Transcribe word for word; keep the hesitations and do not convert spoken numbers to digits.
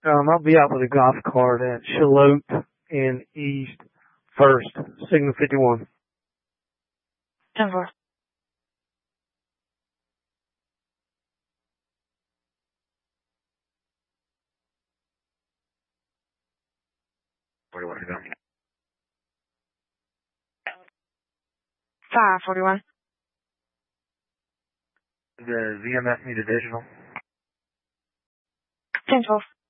Um, I'll be out with a golf cart at Shallotte in East First, Signal fifty-one. ten four. forty-one to go. five forty-one. The V M S need additional. ten twelve.